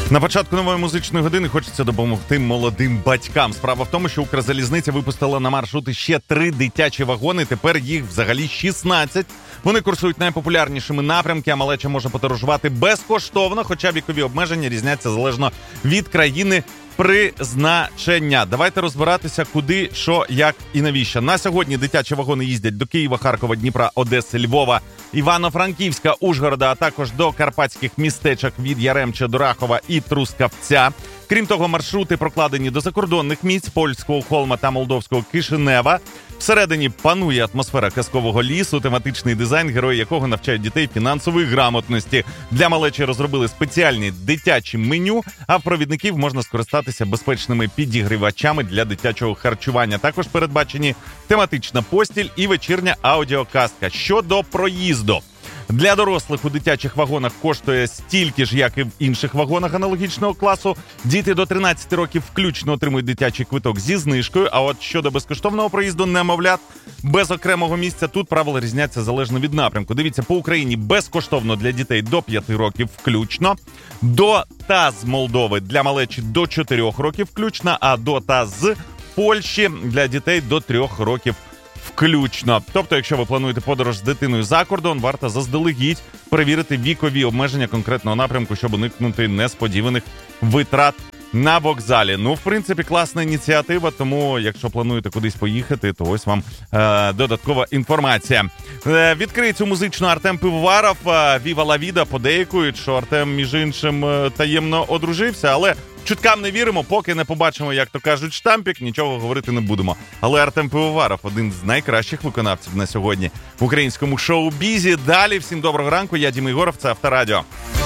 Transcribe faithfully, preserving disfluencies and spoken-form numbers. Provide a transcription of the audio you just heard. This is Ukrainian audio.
На початку нової музичної години хочеться допомогти молодим батькам. Справа в тому, що Укрзалізниця випустила на маршрути ще три дитячі вагони, тепер їх взагалі шістнадцять. Вони курсують найпопулярнішими напрямки, а малеча може подорожувати безкоштовно, хоча вікові обмеження різняться залежно від країни призначення. Давайте розбиратися, куди, що, як і навіщо. На сьогодні дитячі вагони їздять до Києва, Харкова, Дніпра, Одеси, Львова, Івано-Франківська, Ужгорода, а також до карпатських містечок від Яремча до Рахова і Трускавця. Крім того, маршрути прокладені до закордонних місць – польського Холма та молдовського Кишинева. Всередині панує атмосфера казкового лісу, тематичний дизайн, герої якого навчають дітей фінансової грамотності. Для малечі розробили спеціальні дитячі меню, а в провідників можна скористатися безпечними підігрівачами для дитячого харчування. Також передбачені тематична постіль і вечірня аудіоказка. Щодо проїзду. Для дорослих у дитячих вагонах коштує стільки ж, як і в інших вагонах аналогічного класу. Діти до тринадцяти років включно отримують дитячий квиток зі знижкою. А от щодо безкоштовного проїзду немовлят без окремого місця, тут правила різняться залежно від напрямку. Дивіться, по Україні безкоштовно для дітей до п'яти років включно. До та з Молдови для малечі до чотирьох років включно, а до та з Польщі для дітей до трьох років включно. Тобто, якщо ви плануєте подорож з дитиною за кордон, варто заздалегідь перевірити вікові обмеження конкретного напрямку, щоб уникнути несподіваних витрат на вокзалі. Ну, в принципі, класна ініціатива, тому якщо плануєте кудись поїхати, то ось вам е, додаткова інформація. Е, відкриє цю музичну Артем Пивоваров. Віва ла віда, подейкують, що Артем, між іншим, таємно одружився, але чуткам не віримо, поки не побачимо, як то кажуть, штампік, нічого говорити не будемо. Але Артем Пивоваров – один з найкращих виконавців на сьогодні в українському шоу-бізі. Далі, всім доброго ранку, я Діма Єгоров, це Авторадіо.